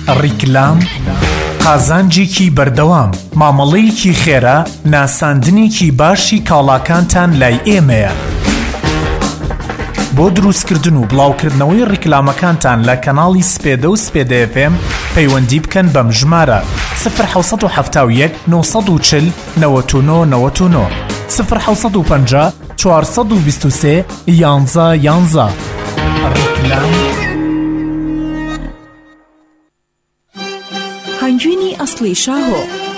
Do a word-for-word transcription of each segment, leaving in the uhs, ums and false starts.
ڕیکلام قازانجێکی بەردەوام مامەڵەیەکی خێرا ناساندنێکی باشی کاڵاکانتان لای ئێمەیە. بۆ دروستکردن و بڵاوکردنەوەی ڕیکلامەکانتان لە کەناڵی سپێدە و سپێدە ئێف ئێم پەیوەندی بکەن بەم ژمارە صفر حوت هەفتا و یەک نۆ و چل نەوەت و نۆ نەوەت و نۆ صفر حوت و پەنجا چوارسەد و بیست و سێ یانزە یانزە. ڕیکلام هەنگوینی ئەسڵی شاهۆ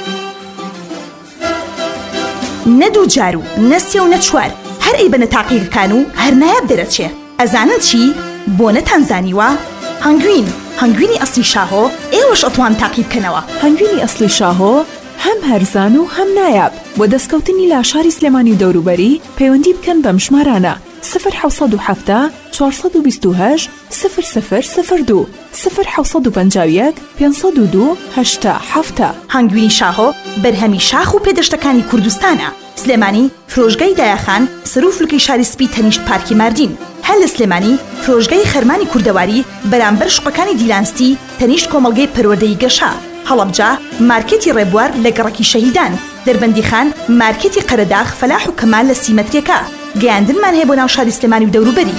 نەدوو جار و نەسێ و نەچوار هەر ئەی بەنە تاقیەکان و هەر نایاب دەرەچێ ئەزانن چی بۆ نەتانزانیوە هەنگوین هەنگوینی ئەسڵی شاهۆ ئێوەش ئەتوان تاقی بکەنەوە. هەنگوینی ئەسڵی شاهۆ هەم هەرزان و هەم نایاب بۆ دەستکەوتنی لاشاری سلێمانی و دەوروبەری پەیوەندی بکەن بەم ژمارانە صفر حوت هەفتا چوارسەد و بیست و هەشت صفر صفر صفر دو صفر حوت و پەنجا و یەک پێنجسەد و دوو هەشتا هەفتا. هەنگوینی شاهۆ بەرهەمی شاخ و پێدەشتەکانی کوردستانە. سلێمانی فرۆژگای دایەخان سەروفلکەی شاری سپی تەنیشت پارکی ماردین. هەل لە سلێمانی فرۆژگای خەرمانی کوردەواری بەرامبەر شوقەکانی دیلانستی تەنیشت کۆمەڵگەی پەروەردەی گەشا. هەڵەبجا مارکێتی ڕێبوار لە گەڕەکی شەهیدان. دەربەندی خان مارکێتی قەرەداغ فەلاح و کەمال لە سیمەتریەکە. گەیاندنمان هەیە بۆ ناو شاری سلێمانی و دەوروبەری.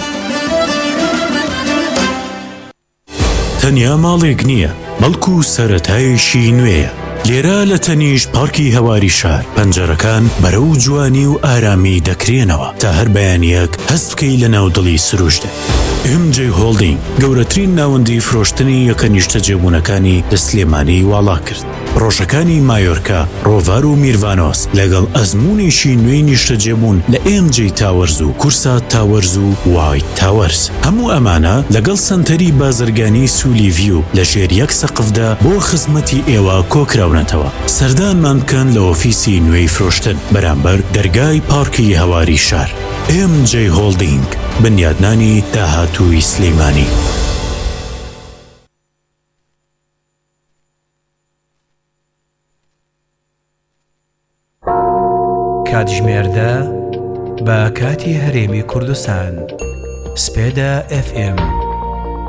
تەنیا ماڵێک نییە بەڵکو سەرەتایشی نوێیە. لێرە لە تەنیشت پارکی هەواری شار پەنجەرەکان بەرەو جوانی و ئارامی دەکرێنەوە تا هەر بەیانیەک هەست بکەی لە ناودڵی سروشتە. ئێم جێ هۆڵدینگ گەورەترین ناوەندی فرۆشتنی یەکە نیشتە جێبوونەکانی لە سلێمانی واڵا کرد. ڕۆژەکانی مایۆرکا، ڕۆڤار و میروانۆس لەگەڵ ئەزمونێکی نوێی نیشتە جێبوون لە ئێم جێ تاوەرز و کورسا تاوەرز و وایت تاوەرز. هەموو ئەمانە لەگەڵ سنتەری بازرگانی سولی ڤیو لە ژێر یەک سەقفدا بۆ خزمەتی ئێوە کۆکراونەتەوە. سەردانمان بکەن لە ئۆفیسی نوێی فرۆشتن بەرامبەر دەرگای پارکی هەواری شار. ئێم جێ هۆڵدینگ بنیادنانی داهاتووی سلێمانی. کاتژمێردە بە کاتی هەرێمی کوردستان سپێدە ئێف ئێم